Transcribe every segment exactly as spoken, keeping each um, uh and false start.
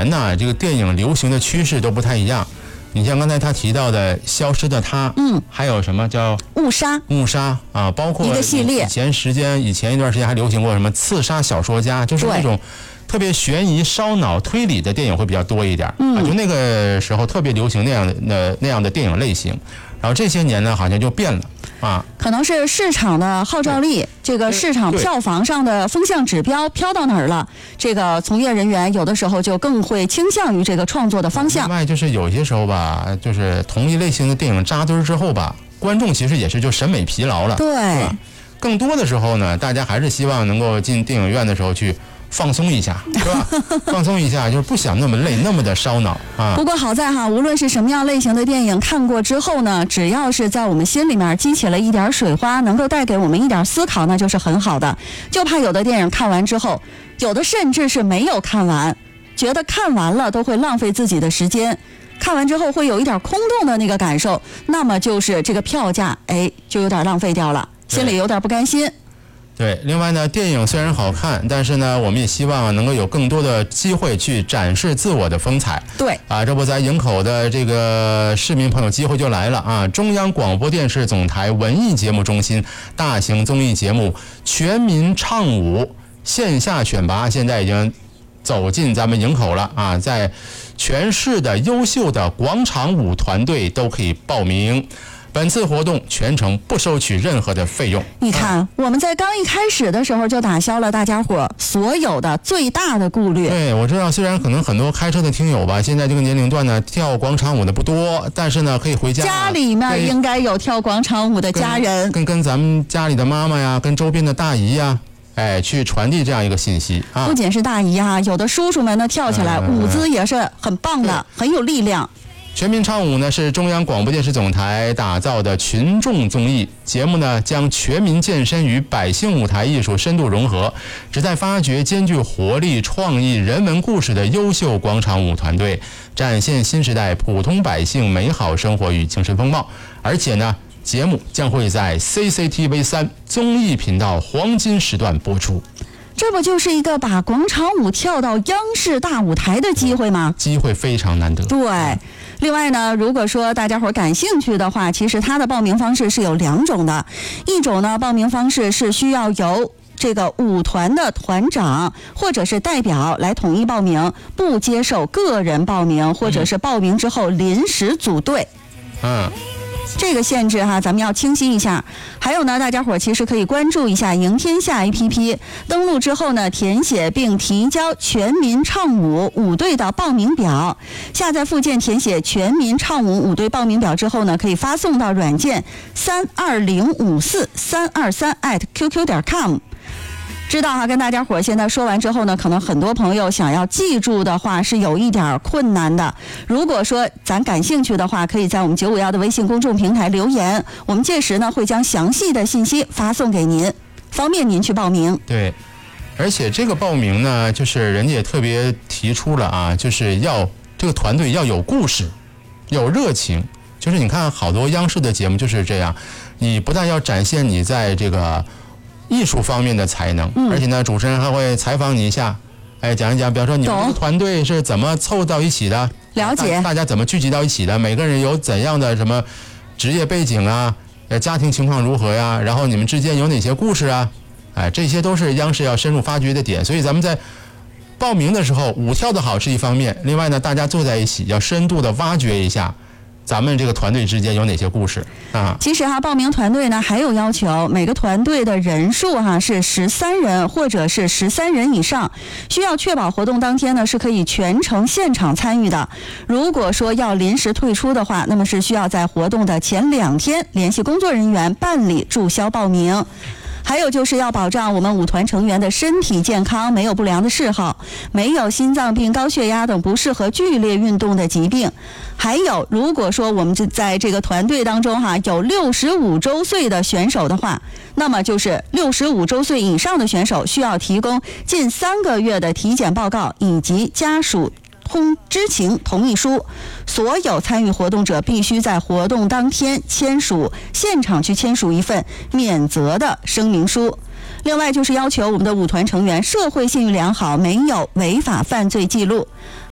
年呢，这个电影流行的趋势都不太一样。你像刚才他提到的《消失的她》， 嗯， 还有什么叫误杀？ 误杀啊，包括一个系列。 以前时间，以前一段时间还流行过什么《刺杀小说家》，就是那种特别悬疑、烧脑、推理的电影会比较多一点。嗯，啊，就那个时候特别流行那样的那那样的电影类型。然后这些年呢，好像就变了。啊， 可能是市场的号召力，这个市场票房上的风向指标飘到哪儿了？这个从业人员有的时候就更会倾向于这个创作的方向。 另外就是有些时候吧，就是同一类型的电影扎堆之后吧，观众其实也是就审美疲劳了。 对， 更多的时候呢，大家还是希望能够进电影院的时候去放松一下，是吧？放松一下，就是不想那么累，那么的烧脑啊。 不过好在哈，无论是什么样类型的电影，看过之后呢，只要是在我们心里面激起了一点水花，能够带给我们一点思考，那就是很好的。就怕有的电影看完之后，有的甚至是没有看完，觉得看完了都会浪费自己的时间，看完之后会有一点空洞的那个感受，那么就是这个票价，哎，就有点浪费掉了，心里有点不甘心。 对，另外呢，电影虽然好看，但是呢，我们也希望能够有更多的机会去展示自我的风采。 对啊，这不在营口的这个市民朋友机会就来了啊！中央广播电视总台文艺节目中心大型综艺节目《全民唱舞》线下选拔现在已经走进咱们营口了啊！在全市的优秀的广场舞团队都可以报名。本次活动全程不收取任何的费用。 你看，啊、我们在刚一开始的时候就打消了大家伙所有的最大的顾虑。 对，我知道，虽然可能很多开车的听友吧，现在这个年龄段呢跳广场舞的不多，但是呢可以回家。 家里面应该有跳广场舞的家人， 跟跟跟咱们家里的妈妈呀，跟周边的大姨呀。哎，去传递这样一个信息啊！ 不仅是大姨啊，有的叔叔们呢跳起来，嗯、舞姿也是很棒的，很有力量。 全民唱舞呢是中央广播电视总台打造的群众综艺节目呢，将全民健身与百姓舞台艺术深度融合，旨在发掘兼具活力、创意、人文故事的优秀广场舞团队，展现新时代普通百姓美好生活与精神风貌。而且呢，节目将会在 C C T V 三综艺频道黄金时段播出。 这不就是一个把广场舞跳到央视大舞台的机会吗？ 机会非常难得。 对。另外呢，如果说大家伙感兴趣的话，其实它的报名方式是有两种的。一种呢，报名方式是需要由这个舞团的团长或者是代表来统一报名，不接受个人报名或者是报名之后临时组队。 嗯。 这个限制哈，咱们要清晰一下。还有呢，大家伙其实可以关注一下赢天下 A P P， 登录之后呢，填写并提交全民唱舞舞队的报名表。下载附件填写全民唱舞舞队报名表之后呢，可以发送到软件三二零五四三二三 at qq 点 com。知道哈，跟大家伙现在说完之后呢，可能很多朋友想要记住的话是有一点困难的。如果说咱感兴趣的话，可以在我们九五一的微信公众平台留言，我们届时呢会将详细的信息发送给您，方便您去报名。 对，而且这个报名呢，就是人家也特别提出了啊，就是要这个团队要有故事，有热情。就是你看好多央视的节目就是这样，你不但要展现你在这个艺术方面的才能，而且呢，主持人还会采访你一下，哎，讲一讲，比方说你们这个团队是怎么凑到一起的， 了解大，大家怎么聚集到一起的，每个人有怎样的什么职业背景啊，呃，家庭情况如何呀，然后你们之间有哪些故事啊，哎，这些都是央视要深入发掘的点。所以咱们在报名的时候，舞跳得好是一方面，另外呢，大家坐在一起要深度的挖掘一下咱们这个团队之间有哪些故事啊？ 其实哈，报名团队呢还有要求，每个团队的人数哈是十三人或者是十三人以上，需要确保活动当天呢是可以全程现场参与的。如果说要临时退出的话，那么是需要在活动的前两天联系工作人员办理注销报名。还有就是要保障我们舞团成员的身体健康，没有不良的嗜好，没有心脏病、高血压等不适合剧烈运动的疾病。还有，如果说我们在这个团队当中哈有六十五周岁的选手的话，那么就是六十五周岁以上的选手需要提供近三个月的体检报告以及家属通知情同意书。所有参与活动者必须在活动当天签署，现场去签署一份免责的声明书。另外就是要求我们的舞团成员社会信誉良好，没有违法犯罪记录。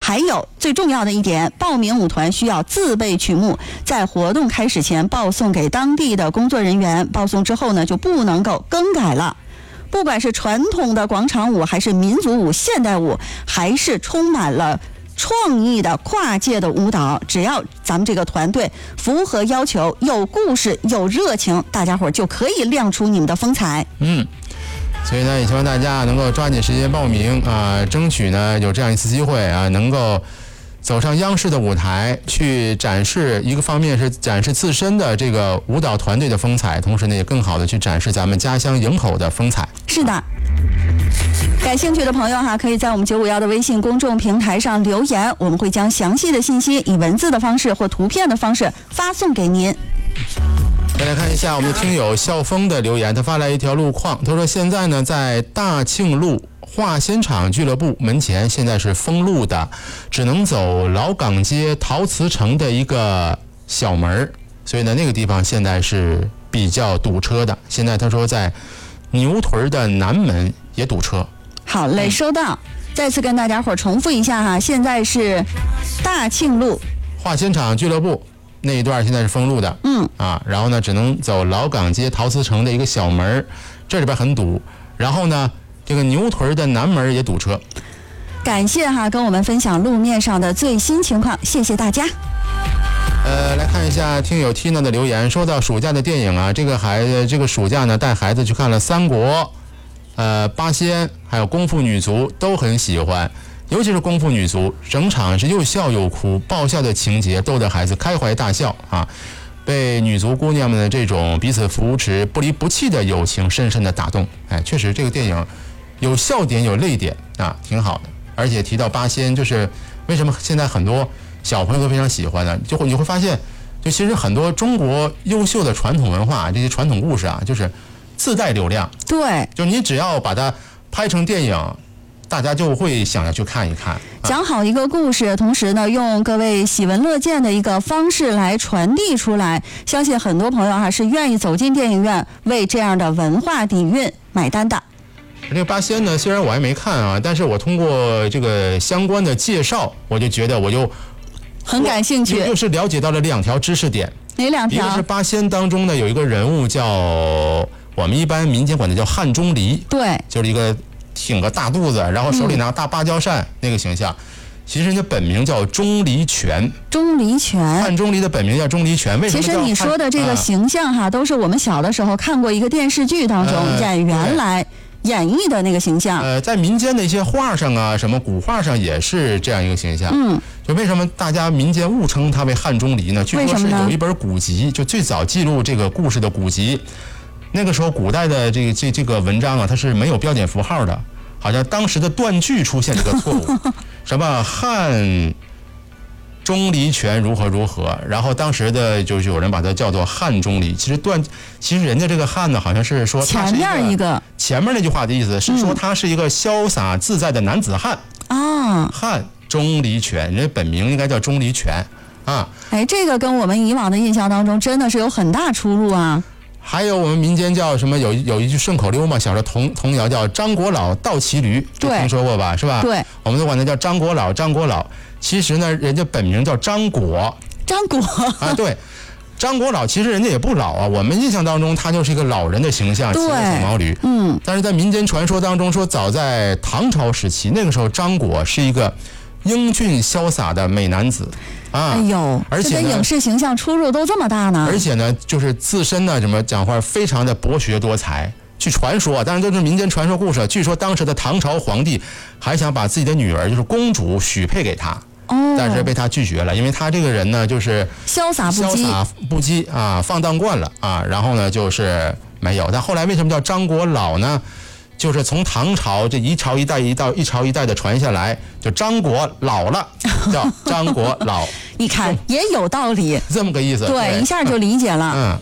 还有最重要的一点，报名舞团需要自备曲目，在活动开始前报送给当地的工作人员，报送之后呢就不能够更改了。不管是传统的广场舞，还是民族舞、现代舞，还是充满了创意的跨界的舞蹈，只要咱们这个团队符合要求，有故事有热情，大家伙就可以亮出你们的风采。 嗯，所以呢也希望大家能够抓紧时间报名啊、呃，争取呢有这样一次机会啊，能够走上央视的舞台去展示，一个方面是展示自身的这个舞蹈团队的风采，同时呢也更好的去展示咱们家乡营口的风采。 是的，感兴趣的朋友哈，可以在我们九五幺的微信公众平台上留言，我们会将详细的信息以文字的方式或图片的方式发送给您。 再来看一下我们的听友笑风的留言，他发来一条路况，他说现在呢在大庆路化纤厂俱乐部门前现在是封路的，只能走老港街陶瓷城的一个小门，所以呢那个地方现在是比较堵车的。现在他说在牛屯的南门也堵车。 好嘞，收到。再次跟大家伙重复一下哈，现在是大庆路化纤厂俱乐部那一段现在是封路的， 嗯啊，然后呢只能走老港街陶瓷城的一个小门，这里边很堵。然后呢这个牛屯的南门也堵车。 感谢哈跟我们分享路面上的最新情况，谢谢大家。 呃，来看一下听友 Tina 的留言，说到暑假的电影啊，这个孩子这个暑假呢带孩子去看了三国、呃八仙还有功夫女足，都很喜欢，尤其是功夫女足，整场是又笑又哭，爆笑的情节逗得孩子开怀大笑啊，被女足姑娘们的这种彼此扶持不离不弃的友情深深的打动。哎，确实这个电影有笑点有泪点啊，挺好的。而且提到八仙，就是为什么现在很多小朋友都非常喜欢呢？就会你会发现，就其实很多中国优秀的传统文化，这些传统故事啊，就是自带流量。 对， 就你只要把它拍成电影，大家就会想要去看一看。啊、 讲好一个故事，同时呢，用各位喜闻乐见的一个方式来传递出来，相信很多朋友还是愿意走进电影院，为这样的文化底蕴买单的。 这个八仙呢，虽然我还没看啊，但是我通过这个相关的介绍，我就觉得我就很感兴趣， 又是了解到了两条知识点。 哪两条？ 一个是八仙当中呢有一个人物叫我们一般民间管他叫汉钟离， 对， 就是一个挺个大肚子，然后手里拿大芭蕉扇、嗯、那个形象。其实人家本名叫钟离权。 钟离权， 汉钟离的本名叫钟离权。为什么叫？ 其实你说的这个形象哈，啊、都是我们小的时候看过一个电视剧当中、呃、演员来演绎的那个形象。 呃，在民间的一些画上啊，什么古画上也是这样一个形象。 嗯， 就为什么大家民间误称他为汉钟离呢？据说是有一本古籍，就最早记录这个故事的古籍。那个时候古代的这个这这个文章啊，它是没有标点符号的，好像当时的断句出现这个错误，什么汉钟离权如何如何，然后当时的就是有人把它叫做汉钟离。其实断，其实人家这个汉呢，好像是说他是一个前面一个前面那句话的意思是说他是一个潇洒自在的男子汉啊、嗯。 汉钟离权，人家本名应该叫钟离权啊。 哎，这个跟我们以往的印象当中真的是有很大出入啊。 还有我们民间叫什么？有有一句顺口溜嘛，小时候童童谣叫张国老倒骑驴， 对， 听说过吧？是吧？ 对， 我们都管他叫张国老，张国老。其实呢，人家本名叫张果。 张果啊，对，张国老其实人家也不老啊。我们印象当中，他就是一个老人的形象，骑着小毛驴。 嗯。 但是在民间传说当中说，早在唐朝时期，那个时候张果是一个英俊潇洒的美男子。啊， 哎呦， 而且这跟影视形象出入都这么大呢。 而且呢，就是自身呢，怎么讲话，非常的博学多才。据传说，当然都是民间传说故事。据说当时的唐朝皇帝还想把自己的女儿，就是公主许配给他， 哦， 但是被他拒绝了，因为他这个人呢，就是潇洒不羁， 潇洒不羁啊，放荡惯了啊，然后呢，就是没有。但后来为什么叫张国老呢？就是从唐朝这一朝一代一代一朝一代的传下来，就张国老了，叫张国老。 一看也有道理， 这么个意思。 对，对一下就理解了。 嗯。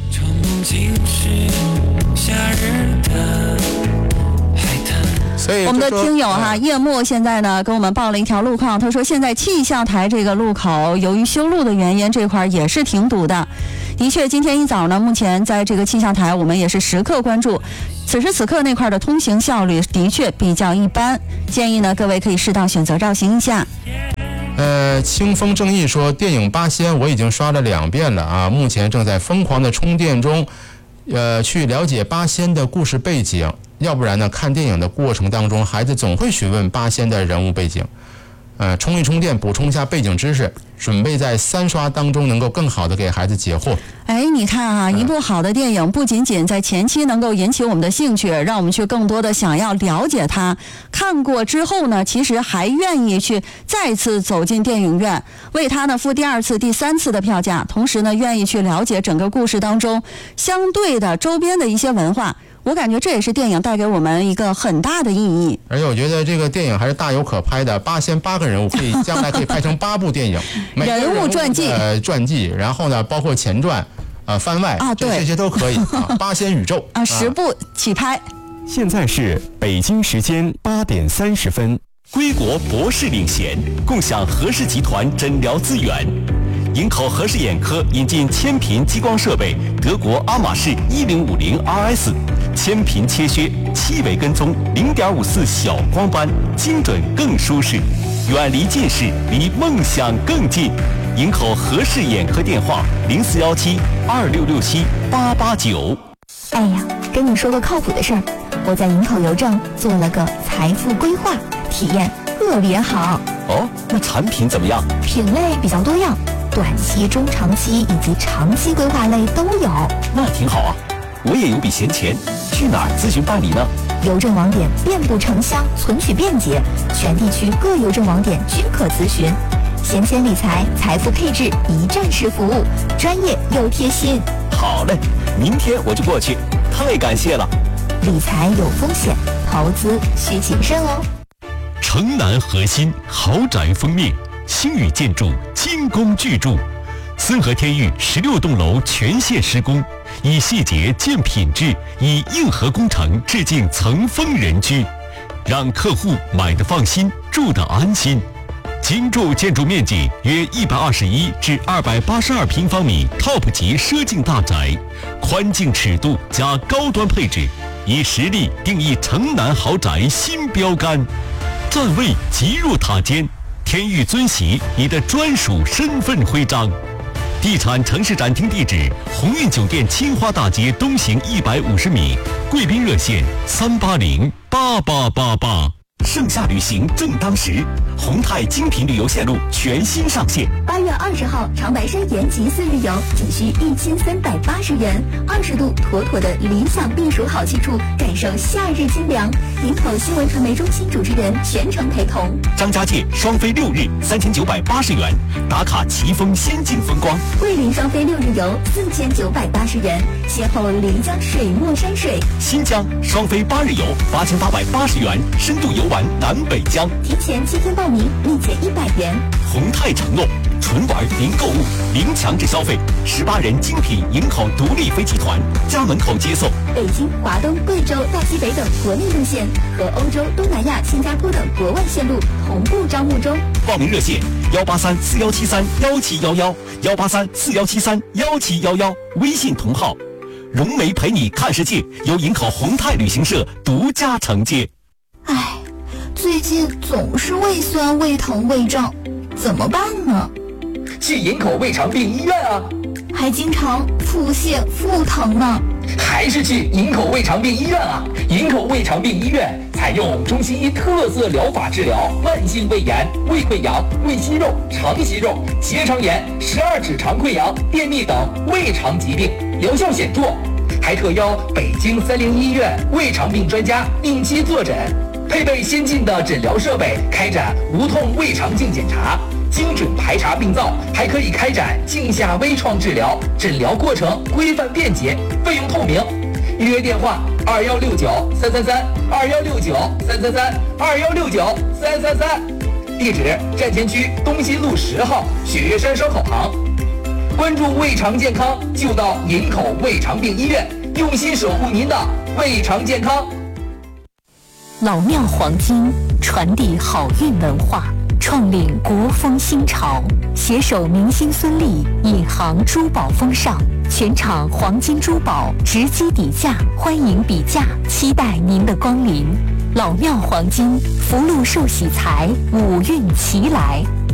所以我们的听友哈，叶墨现在呢跟我们报了一条路况，他说现在气象台这个路口由于修路的原因，这块也是挺堵的。的确，今天一早呢，目前在这个气象台我们也是时刻关注，此时此刻那块的通行效率的确比较一般，建议呢各位可以适当选择绕行一下。 呃，清风正义说，电影《八仙》我已经刷了两遍了啊，目前正在疯狂的充电中，呃，去了解八仙的故事背景。要不然呢，看电影的过程当中，孩子总会询问八仙的人物背景。呃，充一充电，补充一下背景知识，准备在三刷当中能够更好的给孩子解惑。 哎，你看啊，一部好的电影不仅仅在前期能够引起我们的兴趣，让我们去更多的想要了解它，看过之后呢，其实还愿意去再次走进电影院，为它呢付第二次、第三次的票价，同时呢，愿意去了解整个故事当中相对的周边的一些文化。我感觉这也是电影带给我们一个很大的意义。 而且我觉得这个电影还是大有可拍的，八仙八个人物可以将来可以拍成八部电影， 人物传记， 呃，传记，然后呢，包括前传。啊，番外啊，对， 这些都可以啊。八仙宇宙啊，十部起拍。 现在是北京时间八点三十分。 归国博士领衔，共享和氏集团诊疗资源。营口和氏眼科引进千频激光设备，德国阿玛仕一零五零 R S， 千频切削，七维跟踪，零点五四小光斑，精准更舒适，远离近视，离梦想更近。营口和氏眼科电话零四幺七二六六七八八九。 哎呀，跟你说个靠谱的事儿，我在营口邮政做了个财富规划，体验特别好。 哦，那产品怎么样？ 品类比较多样，短期、中长期以及长期规划类都有。 那挺好啊，我也有笔闲钱，去哪儿咨询办理呢？ 邮政网点遍布城乡，存取便捷，全地区各邮政网点均可咨询。闲钱理财、财富配置一站式服务，专业又贴心。 好嘞，明天我就过去，太感谢了。 理财有风险，投资需谨慎哦。 城南核心豪宅封面，星宇建筑精工巨筑，森和天域十六栋楼全线施工，以细节见品质，以硬核工程致敬层峰人居，让客户买得放心，住得安心。精筑建筑面积约一百二十一至二百八十二平方米 ，Top 级奢境大宅，宽净尺度加高端配置，以实力定义城南豪宅新标杆。站位极入塔尖，天域尊玺你的专属身份徽章。地产城市展厅地址：鸿运酒店青花大街东行一百五十米，贵宾热线三八零八八八八。盛夏旅行正当时，宏泰精品旅游线路全新上线。 八月二十号，长白山延吉四日游仅需一千三百八十元，二十度妥妥的理想避暑好去处，感受夏日清凉。营口新闻传媒中心主持人全程陪同。 张家界双飞六日三千九百八十元，打卡奇峰仙境风光。 桂林双飞六日游四千九百八十元，邂逅漓江水墨山水。 新疆双飞八日游八千八百八十元，深度游玩南北疆。 提前七天报名，立减一百元。 宏泰承诺纯玩零购物，零强制消费。十八人精品营口独立飞集团，家门口接送。 北京、华东、贵州、大西北等国内路线和欧洲、东南亚、新加坡等国外线路同步招募中。 报名热线：幺八三四幺七三幺七幺幺，幺八三四幺七三幺七幺幺。微信同号：融媒陪你看世界，由营口宏泰旅行社独家承接。 唉，最近总是胃酸、胃疼、胃胀，怎么办呢？ 去营口胃肠病医院啊！ 还经常腹泻、腹疼呢。 还是去营口胃肠病医院啊！营口胃肠病医院采用中西医特色疗法治疗慢性胃炎、胃溃疡、胃息肉、肠息肉、结肠炎、十二指肠溃疡、便秘等胃肠疾病，疗效显著。还特邀北京三零医院胃肠病专家定期坐诊，配备先进的诊疗设备，开展无痛胃肠镜检查，精准排查病灶，还可以开展镜下微创治疗，诊疗过程规范便捷，费用透明。预约电话：二幺六九三三三，二幺六九三三三，二幺六九三三三。地址：站前区东西路十号雪岳山烧烤旁。关注胃肠健康，就到营口胃肠病医院，用心守护您的胃肠健康。 老庙黄金传递好运文化，创领国风新潮，携手明星孙俪，引航珠宝风尚。全场黄金珠宝直击底价，欢迎比价，期待您的光临。老庙黄金福禄寿喜财，五运齐来。